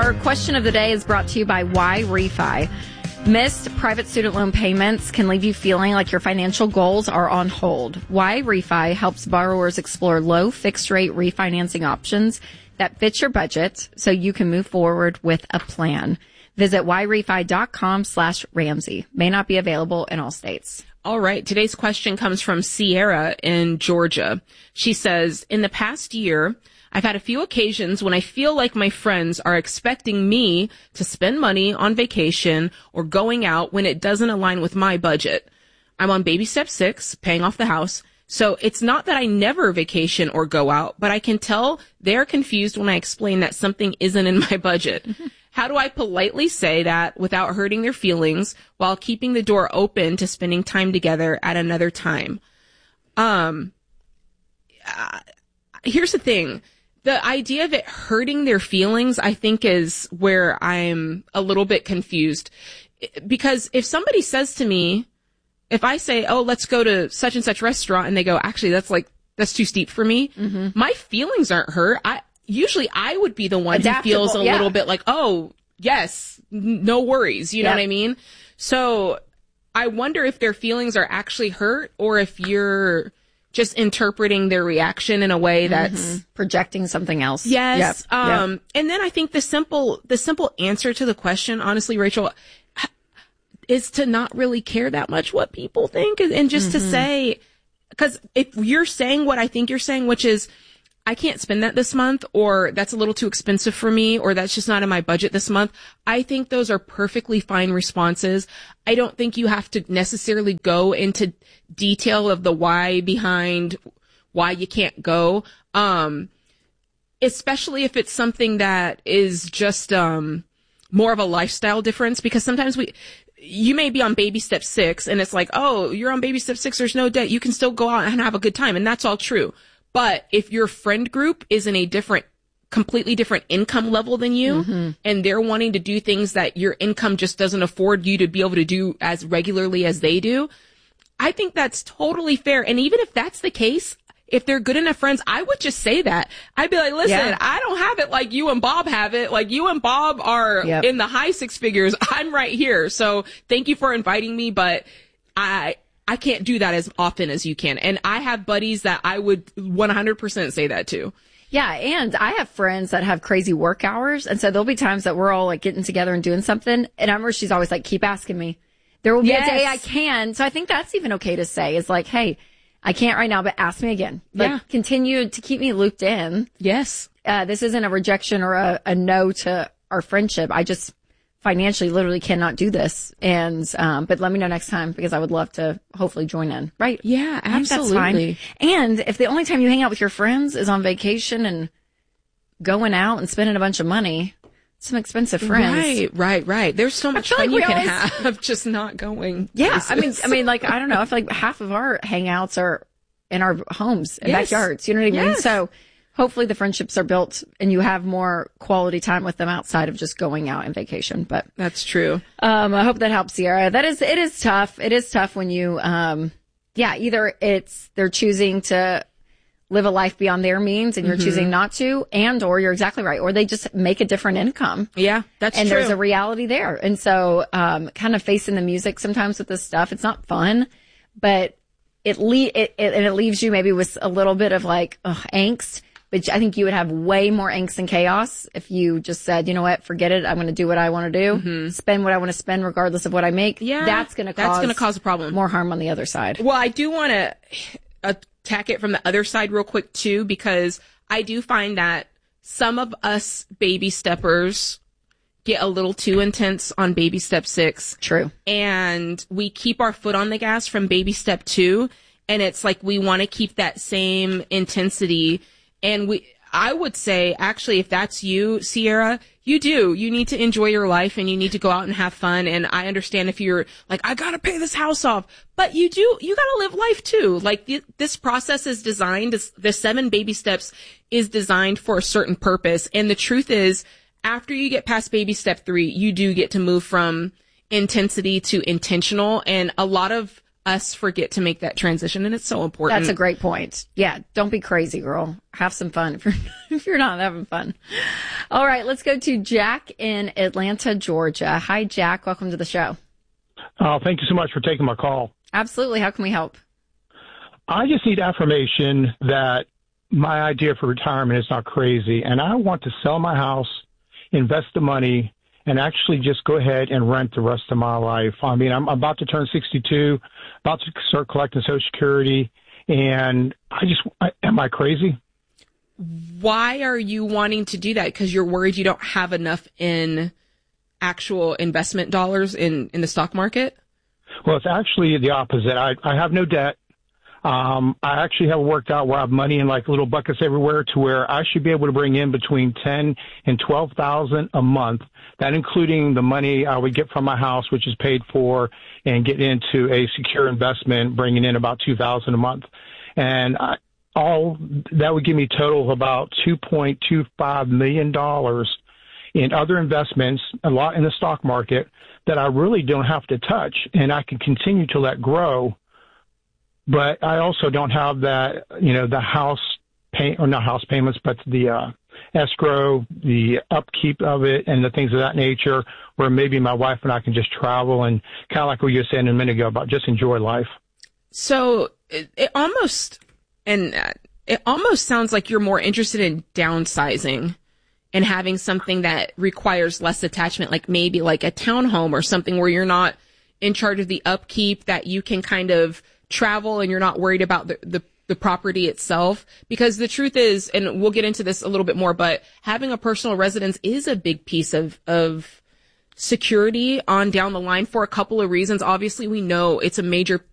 Our question of the day is brought to you by YRefi. Missed private student loan payments can leave you feeling like your financial goals are on hold. YRefi helps borrowers explore low fixed rate refinancing options that fit your budget so you can move forward with a plan. Visit yrefi.com/Ramsey. May not be available in all states. All right. Today's question comes from Sierra in Georgia. She says, in the past year, I've had a few occasions when I feel like my friends are expecting me to spend money on vacation or going out when it doesn't align with my budget. I'm on baby step 6, paying off the house. So it's not that I never vacation or go out, but I can tell they're confused when I explain that something isn't in my budget. How do I politely say that without hurting their feelings while keeping the door open to spending time together at another time? Here's the thing. The idea of it hurting their feelings, I think, is where I'm a little bit confused. Because if somebody says to me, if I say, oh, let's go to such and such restaurant, and they go, actually, that's too steep for me, my feelings aren't hurt. Usually I would be the one who feels a little bit like, oh, yes, no worries. You know what I mean? So I wonder if their feelings are actually hurt or if you're just interpreting their reaction in a way that's projecting something else. Yes. And then I think the simple answer to the question, honestly, Rachel, is to not really care that much what people think and just to say, because if you're saying what I think you're saying, which is, I can't spend that this month, or that's a little too expensive for me, or that's just not in my budget this month. I think those are perfectly fine responses. I don't think you have to necessarily go into detail of the why behind why you can't go. Especially if it's something that is just, more of a lifestyle difference, because sometimes you may be on baby step 6 and it's like, oh, you're on baby step 6. There's no debt. You can still go out and have a good time. And that's all true. But if your friend group is in a completely different income level than you, and they're wanting to do things that your income just doesn't afford you to be able to do as regularly as they do, I think that's totally fair. And even if that's the case, if they're good enough friends, I would just say that. I'd be like, listen, I don't have it like you and Bob have it. Like you and Bob are in the high 6 figures. I'm right here. So thank you for inviting me, but I can't do that as often as you can. And I have buddies that I would 100% say that to. Yeah. And I have friends that have crazy work hours. And so there'll be times that we're all like getting together and doing something. And I remember she's always like, keep asking me. There will be a day I can. So I think that's even okay to say is like, hey, I can't right now, but ask me again. Like continue to keep me looped in. Yes. This isn't a rejection or a no to our friendship. I just financially literally cannot do this. And, but let me know next time because I would love to hopefully join in. Right. Yeah, absolutely. That's fine. And if the only time you hang out with your friends is on vacation and going out and spending a bunch of money, some expensive friends. Right. There's so much fun you can have just not going. Yeah. Places. I mean, like, I don't know. I feel like half of our hangouts are in our homes and backyards. You know what I mean? So hopefully the friendships are built and you have more quality time with them outside of just going out on vacation. But that's true. I hope that helps, Sierra. It is tough. It is tough when you, either they're choosing to live a life beyond their means and you're choosing not to, or you're exactly right, or they just make a different income. Yeah, that's true. And there's a reality there. And so, kind of facing the music sometimes with this stuff, it's not fun, but it leaves you maybe with a little bit of like, angst. But I think you would have way more angst and chaos if you just said, you know what, forget it. I'm going to do what I want to do, spend what I want to spend regardless of what I make. Yeah, that's going to cause a problem. More harm on the other side. Well, I do want to attack it from the other side real quick too, because I do find that some of us baby steppers get a little too intense on baby step 6. True. And we keep our foot on the gas from baby step 2. And it's like we want to keep that same intensity. And I would say, actually, if that's you, Sierra, you need to enjoy your life and you need to go out and have fun. And I understand if you're like, I gotta pay this house off, but you gotta live life too. Like this process is designed, the 7 baby steps is designed for a certain purpose. And the truth is, after you get past baby step 3, you do get to move from intensity to intentional. And a lot of us forget to make that transition, and it's so important. That's a great point. Yeah, don't be crazy, girl. Have some fun if you're not having fun. All right, let's go to Jack in Atlanta, Georgia. Hi, Jack. Welcome to the show. Thank you so much for taking my call. Absolutely. How can we help? I just need affirmation that my idea for retirement is not crazy, and I want to sell my house, invest the money, and actually just go ahead and rent the rest of my life. I mean, I'm about to turn 62, about to start collecting Social Security, and am I crazy? Why are you wanting to do that? Because you're worried you don't have enough in actual investment dollars in the stock market? Well, it's actually the opposite. I have no debt. I actually have worked out where I have money in like little buckets everywhere to where I should be able to bring in between 10 and 12,000 a month. That including the money I would get from my house, which is paid for, and get into a secure investment, bringing in about 2,000 a month. And all that would give me a total of about $2.25 million in other investments, a lot in the stock market that I really don't have to touch, and I can continue to let grow. But I also don't have that, the house or not house payments, but the escrow, the upkeep of it, and the things of that nature, where maybe my wife and I can just travel and kind of like what you were saying a minute ago about just enjoy life. So it almost sounds like you're more interested in downsizing and having something that requires less attachment, like maybe like a townhome or something where you're not in charge of the upkeep, that you can kind of travel and you're not worried about the property itself. Because the truth is, and we'll get into this a little bit more, but having a personal residence is a big piece of security on down the line for a couple of reasons. Obviously, we know it's a major